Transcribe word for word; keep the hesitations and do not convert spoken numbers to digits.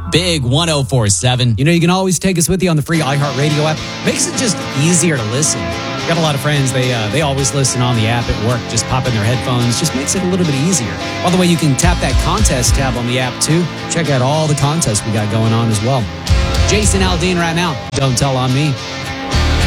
Big one oh four seven. You know, you can always take us with you on the free iHeartRadio app. Makes it just easier to listen. Got a lot of friends, they uh, they always listen on the app at work, just pop in their headphones, just makes it a little bit easier. By the way, you can tap that contest tab on the app too. Check out all the contests we got going on as well. Jason Aldean right now. Don't Tell on Me.